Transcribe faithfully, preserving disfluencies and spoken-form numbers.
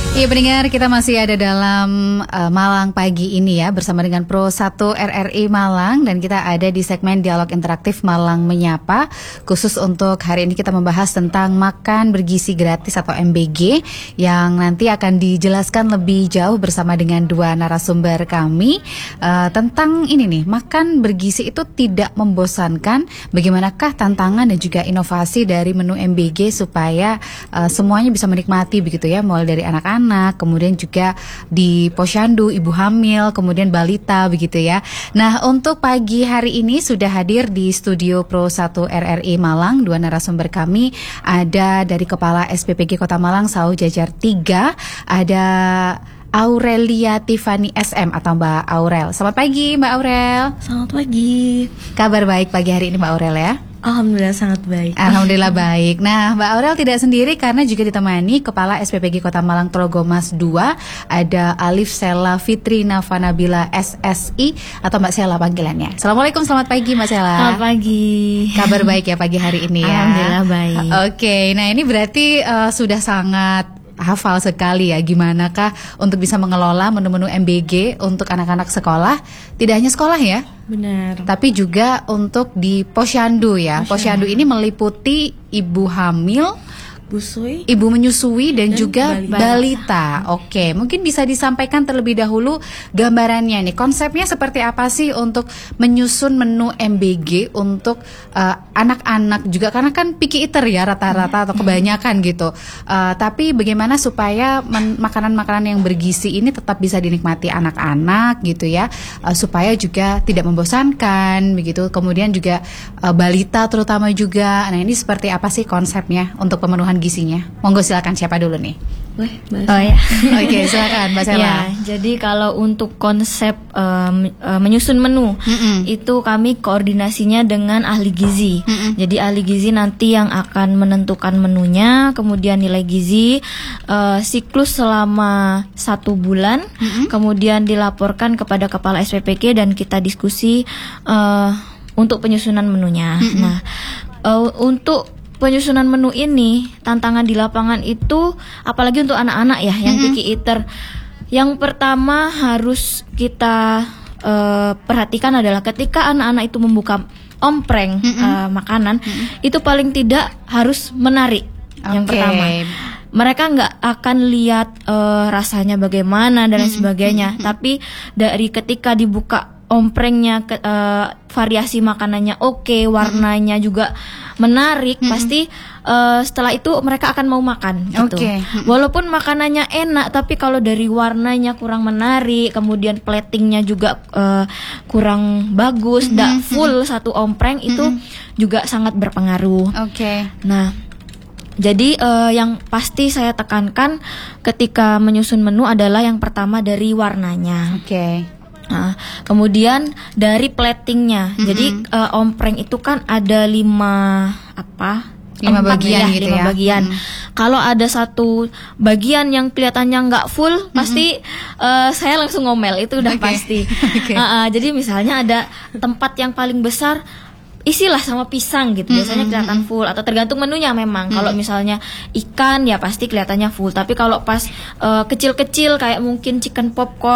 Iya pendengar, kita masih ada dalam uh, Malang pagi ini ya, bersama dengan Pro satu R R I Malang, dan kita ada di segmen Dialog Interaktif Malang Menyapa. Khusus untuk hari ini kita membahas tentang makan bergizi gratis atau M B G, yang nanti akan dijelaskan lebih jauh bersama dengan dua narasumber kami uh, tentang ini nih, makan bergizi itu tidak membosankan. Bagaimanakah tantangan dan juga inovasi dari menu M B G supaya uh, semuanya bisa menikmati begitu ya, mulai dari anak-anak, anak, kemudian juga di posyandu, ibu hamil, kemudian balita begitu ya. Nah, untuk pagi hari ini sudah hadir di studio Pro satu R R I Malang dua narasumber kami. Ada dari Kepala S P P G Kota Malang Sauh Jajar tiga, ada Aurelia Tiffany S M atau Mbak Aurel. Selamat pagi Mbak Aurel. Selamat pagi. Kabar baik pagi hari ini Mbak Aurel ya? Alhamdulillah sangat baik. Alhamdulillah baik. Nah, Mbak Aurel tidak sendiri karena juga ditemani Kepala S P P G Kota Malang Trogomas dua, ada Alif Sela Fitri Nafanabila S S I atau Mbak Sela panggilannya. Assalamualaikum, selamat pagi Mbak Sela. Selamat pagi. Kabar baik ya pagi hari ini ya? Alhamdulillah baik. Oke, nah ini berarti uh, sudah sangat hafal sekali ya, gimana kah untuk bisa mengelola menu-menu M B G untuk anak-anak sekolah. Tidak hanya sekolah ya, benar, tapi juga untuk di posyandu ya. Posyandu ini meliputi ibu hamil, busui, ibu menyusui dan, dan juga balita. balita. Oke, mungkin bisa disampaikan terlebih dahulu gambarannya nih. Konsepnya seperti apa sih untuk menyusun menu M B G untuk uh, anak-anak juga, karena kan picky eater ya rata-rata atau kebanyakan gitu. Uh, tapi bagaimana supaya men- makanan-makanan yang bergizi ini tetap bisa dinikmati anak-anak gitu ya, uh, supaya juga tidak membosankan begitu. Kemudian juga uh, balita terutama juga. Nah, ini seperti apa sih konsepnya untuk pemenuhan gizinya? Monggo silakan, siapa dulu nih? Boleh, oh ya. Oke, silakan Mbak Sela. Ya, jadi kalau untuk konsep um, uh, menyusun menu, mm-mm. itu kami koordinasinya dengan ahli gizi. Mm-mm. Jadi ahli gizi nanti yang akan menentukan menunya, kemudian nilai gizi, uh, siklus selama satu bulan, mm-mm. kemudian dilaporkan kepada Kepala S P P G dan kita diskusi uh, untuk penyusunan menunya. Mm-mm. Nah, uh, untuk penyusunan menu ini, tantangan di lapangan itu apalagi untuk anak-anak ya yang mm-hmm. picky eater. Yang pertama harus kita uh, perhatikan adalah ketika anak-anak itu membuka ompreng mm-hmm. uh, makanan, mm-hmm. itu paling tidak harus menarik. Okay. Yang pertama, mereka nggak akan lihat uh, rasanya bagaimana dan lain mm-hmm. sebagainya, mm-hmm. tapi dari ketika dibuka omprengnya, ke, uh, variasi makanannya oke, okay, warnanya mm-hmm. juga menarik, mm-hmm. pasti uh, setelah itu mereka akan mau makan gitu. Okay. Mm-hmm. Walaupun makanannya enak, tapi kalau dari warnanya kurang menarik, kemudian platingnya juga uh, kurang bagus, tidak mm-hmm. full satu ompreng, mm-hmm. itu juga sangat berpengaruh. Oke. Okay. Nah, jadi uh, yang pasti saya tekankan ketika menyusun menu adalah yang pertama dari warnanya. Oke. Okay. Nah, kemudian dari platingnya, mm-hmm. jadi uh, ompreng itu kan ada lima apa? Lima bagian ya, gitu lima ya. bagian. Mm. Kalau ada satu bagian yang kelihatannya nggak full, mm-hmm. pasti uh, saya langsung ngomel, itu udah okay. pasti. Okay. Uh, uh, jadi misalnya ada tempat yang paling besar, isilah sama pisang gitu, biasanya mm-hmm. kelihatan full, atau tergantung menunya memang. Mm-hmm. Kalau misalnya ikan ya pasti kelihatannya full, tapi kalau pas uh, kecil-kecil kayak mungkin chicken popcorn